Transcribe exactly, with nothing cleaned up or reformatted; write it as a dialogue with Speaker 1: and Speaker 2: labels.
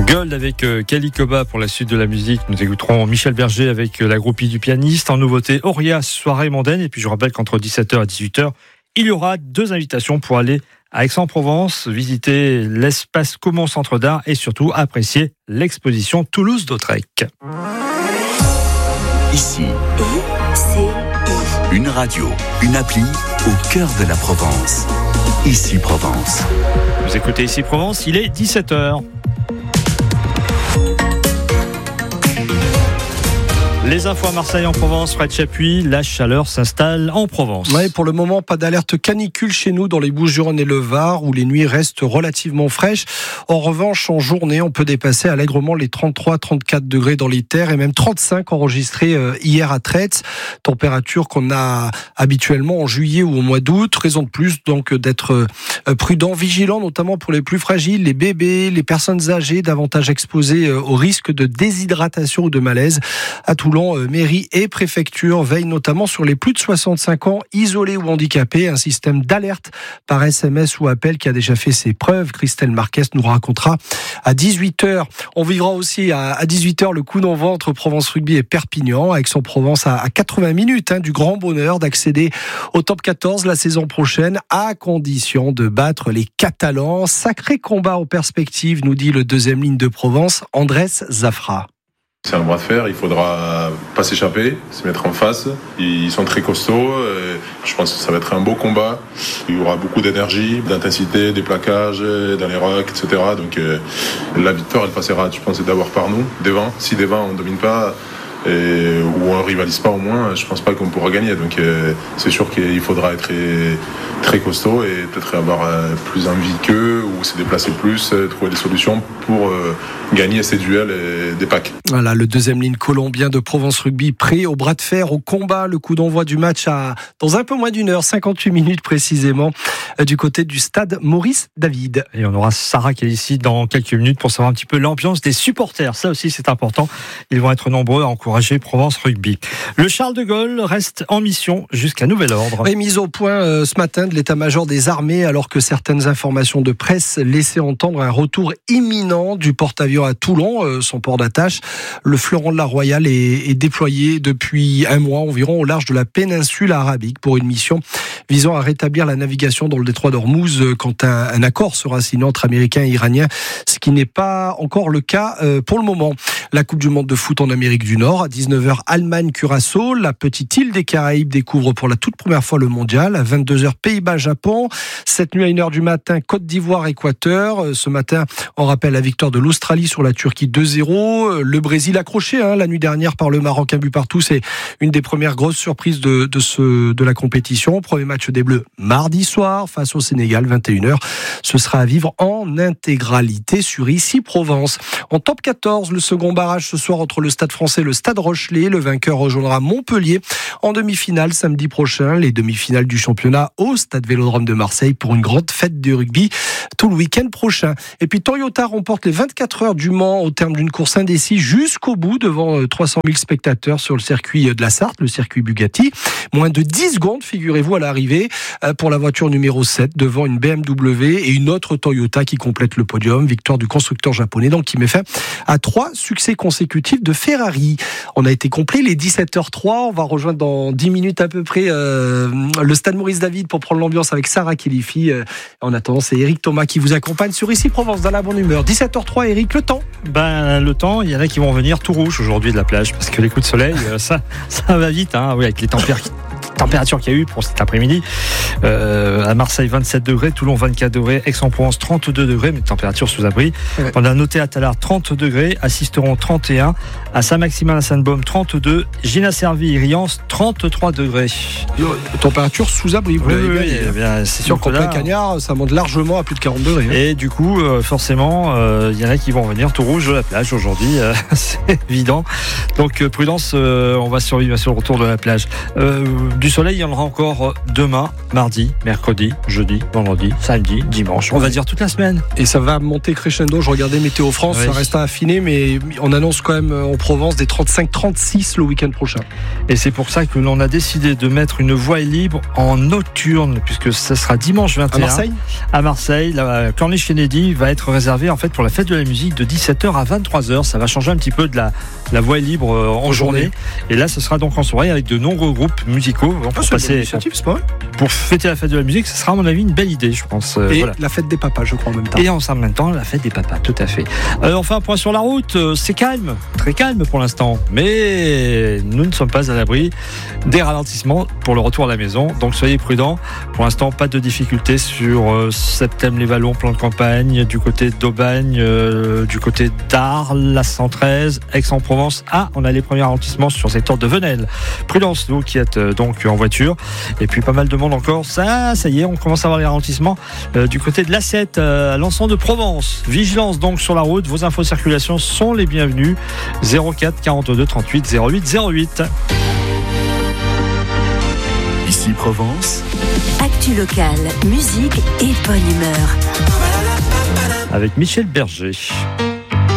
Speaker 1: Gold avec euh, Kali Koba pour la suite de la musique. Nous écouterons Michel Berger avec euh, la groupie du pianiste. En nouveauté, Orias, soirée mondaine. Et puis je rappelle qu'entre dix-sept heures et dix-huit heures, il y aura deux invitations pour aller à Aix-en-Provence, visiter l'espace Caumont Centre d'Art et surtout apprécier l'exposition Toulouse-Lautrec.
Speaker 2: Ici, une radio, une appli au cœur de la Provence. Ici Provence.
Speaker 1: Vous écoutez Ici Provence, il est dix-sept heures. Les infos à Marseille en Provence, Fred Chapuis, la chaleur s'installe en Provence.
Speaker 3: Oui, pour le moment, pas d'alerte canicule chez nous dans les Bouches-du-Rhône et le Var, où les nuits restent relativement fraîches. En revanche, en journée, on peut dépasser allègrement les trente-trois à trente-quatre degrés dans les terres et même trente-cinq enregistrés hier à Traits. Température qu'on a habituellement en juillet ou au mois d'août. Raison de plus donc d'être prudent, vigilant, notamment pour les plus fragiles, les bébés, les personnes âgées, davantage exposées au risque de déshydratation ou de malaise. À Toulon, mairie et préfecture veillent notamment sur les plus de soixante-cinq ans, isolés ou handicapés. Un système d'alerte par S M S ou appel qui a déjà fait ses preuves. Christelle Marquez nous racontera à dix-huit heures. On vivra aussi à dix-huit heures le coup d'envoi entre Provence Rugby et Perpignan. Aix-en-Provence à quatre-vingts minutes hein, du grand bonheur d'accéder au top quatorze la saison prochaine, à condition de battre les Catalans. Sacré combat en perspective, nous dit le deuxième ligne de Provence, Andrés Zafra.
Speaker 4: C'est un bras de fer, il faudra pas s'échapper, se mettre en face. Ils sont très costauds, je pense que ça va être un beau combat. Il y aura beaucoup d'énergie, d'intensité, des plaquages, dans les rocks, et cetera. Donc la victoire, elle passera, je pense, d'abord par nous, devant. Si devant on ne domine pas, et, ou on ne rivalise pas au moins, je ne pense pas qu'on pourra gagner. Donc euh, c'est sûr qu'il faudra être très, très costaud et peut-être avoir euh, plus envie qu'eux ou se déplacer plus, euh, trouver des solutions pour euh, gagner ces duels et des packs.
Speaker 3: Voilà, le deuxième ligne colombien de Provence Rugby prêt au bras de fer, au combat. Le coup d'envoi du match à, dans un peu moins d'une heure, cinquante-huit minutes précisément, euh, du côté du stade Maurice David.
Speaker 1: Et on aura Sarah qui est ici dans quelques minutes pour savoir un petit peu l'ambiance des supporters. Ça aussi c'est important. Ils vont être nombreux à encourager Provence Rugby. Le Charles de Gaulle reste en mission jusqu'à nouvel ordre.
Speaker 3: Et mise au point euh, ce matin de l'état-major des armées, alors que certaines informations de presse laissaient entendre un retour imminent du porte-avions à Toulon, euh, son port d'attache. Le fleuron de la Royale est, est déployé depuis un mois environ au large de la péninsule arabique pour une mission visant à rétablir la navigation dans le détroit d'Ormuz euh, quand un, un accord sera signé entre Américains et Iraniens, ce qui n'est pas encore le cas euh, pour le moment. La Coupe du Monde de foot en Amérique du Nord, à dix-neuf heures, Allemagne-Curaçao. La petite île des Caraïbes découvre pour la toute première fois le mondial. À vingt-deux heures, Pays-Bas-Japon. Cette nuit à une heure du matin, Côte d'Ivoire-Équateur. Ce matin, on rappelle la victoire de l'Australie sur la Turquie deux zéro. Le Brésil accroché hein, la nuit dernière par le Maroc, un but partout. C'est une des premières grosses surprises de, de, ce, de la compétition. Premier match des Bleus mardi soir face au Sénégal, vingt et une heures. Ce sera à vivre en intégralité sur Ici Provence. En top quatorze, le second barrage ce soir entre le Stade Français et le Stade Rochelet. Le vainqueur rejoindra Montpellier en demi-finale samedi prochain. Les demi-finales du championnat au Stade Vélodrome de Marseille pour une grande fête de rugby tout le week-end prochain. Et puis Toyota remporte les vingt-quatre heures du Mans au terme d'une course indécise jusqu'au bout devant trois cent mille spectateurs sur le circuit de la Sarthe, le circuit Bugatti. Moins de dix secondes, figurez-vous, à l'arrivée pour la voiture numéro sept devant une B M W et une autre Toyota qui complète le podium. Victoire du constructeur japonais donc qui met fin à trois succès consécutifs de Ferrari. On a été complet, les dix-sept heures trois. On va rejoindre dans dix minutes à peu près euh, le stade Maurice David pour prendre l'ambiance avec Sarah Kelifi. Euh, en attendant, c'est Eric Thomas qui vous accompagne sur Ici Provence dans la bonne humeur. dix-sept heures trois, Eric, le temps
Speaker 1: Ben, le temps, il y en a qui vont venir tout rouge aujourd'hui de la plage parce que les coups de soleil, ça, ça va vite, hein, oui, avec les températures. Température qu'il y a eu pour cet après-midi. Euh, à Marseille, vingt-sept degrés, Toulon, vingt-quatre degrés, Aix-en-Provence, trente-deux degrés, mais température sous abri. Ouais. On a noté à Tallard, trente degrés, à Sisteron, trente et un, à Saint-Maximin, à Sainte-Baume, trente-deux, Gina-Servi et Riance, trente-trois degrés.
Speaker 3: Température sous abri, vous
Speaker 1: oui,
Speaker 3: l'avez
Speaker 1: oui,
Speaker 3: bien dit.
Speaker 1: Bien, c'est sûr
Speaker 3: qu'en plein cagnard, ça monte largement à plus de quarante degrés. Hein.
Speaker 1: Et du coup, euh, forcément, il euh, y en a qui vont venir tout rouge de la plage aujourd'hui, euh, c'est évident. Donc, euh, prudence, euh, on va survivre sur le retour de la plage. Euh, du soleil, il y en aura encore demain, mardi, mercredi, jeudi, vendredi, samedi, dimanche. On va dire toute la semaine.
Speaker 3: Et ça va monter crescendo. Je regardais Météo France,
Speaker 1: Oui.
Speaker 3: ça reste à affiner, mais on annonce quand même en Provence des trente-cinq trente-six le week-end prochain.
Speaker 1: Et c'est pour ça que l'on a décidé de mettre une voie libre en nocturne, puisque ce sera dimanche vingt et un.
Speaker 3: À Marseille ?
Speaker 1: À Marseille, la Corniche Kennedy va être réservée en fait pour la fête de la musique de dix-sept heures à vingt-trois heures. Ça va changer un petit peu de la, la voie libre euh, en journée. journée. Et là, ce sera donc en soirée avec de nombreux groupes musicaux. Donc, pour,
Speaker 3: c'est
Speaker 1: passer,
Speaker 3: c'est pas vrai.
Speaker 1: pour fêter la fête de la musique, ce sera à mon avis une belle idée, je pense. Euh,
Speaker 3: Et
Speaker 1: voilà.
Speaker 3: la fête des papas, je crois en même temps.
Speaker 1: Et en même temps, la fête des papas, tout à fait. Euh, enfin, un point sur la route, euh, c'est calme, très calme pour l'instant. Mais nous ne sommes pas à l'abri des ralentissements pour le retour à la maison. Donc soyez prudents. Pour l'instant, pas de difficultés sur euh, Septem-les-Vallons, plan de campagne, du côté d'Aubagne, euh, du côté d'Arles, la cent treize, Aix-en-Provence. Ah, on a les premiers ralentissements sur le secteur de Venelle. Prudence, vous qui êtes euh, donc en voiture. Et puis pas mal de monde encore. Ça, ça y est, on commence à avoir les ralentissements euh, du côté de l'A sept, euh, à l'ensemble de Provence. Vigilance donc sur la route. Vos infos circulation sont les bienvenues. zéro quatre quarante-deux trente-huit zéro huit zéro huit.
Speaker 2: Ici Provence.
Speaker 5: Actu locale, musique et bonne humeur.
Speaker 1: Avec Michel Berger.